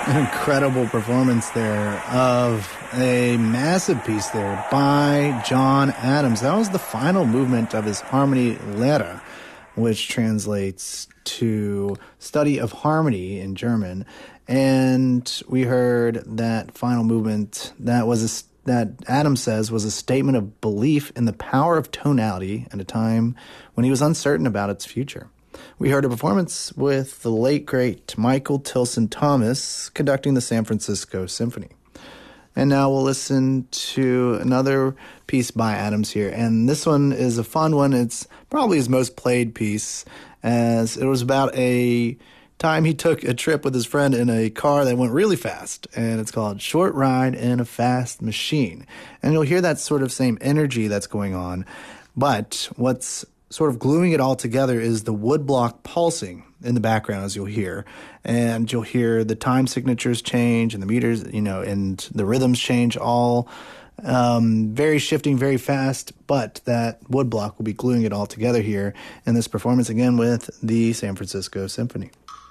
An incredible performance there of a massive piece there by John Adams. That was the final movement of his Harmony Lehre, which translates to study of harmony in German. And we heard that final movement that Adams says was a statement of belief in the power of tonality at a time when he was uncertain about its future. We heard a performance with the late, great Michael Tilson Thomas conducting the San Francisco Symphony. And now we'll listen to another piece by Adams here. And this one is a fun one. It's probably his most played piece, as it was about a time he took a trip with his friend in a car that went really fast. And it's called Short Ride in a Fast Machine. And you'll hear that sort of same energy that's going on. But what's sort of gluing it all together is the woodblock pulsing in the background, as you'll hear. And you'll hear the time signatures change and the meters, and the rhythms change, all very shifting, very fast. But that woodblock will be gluing it all together here in this performance, again, with the San Francisco Symphony.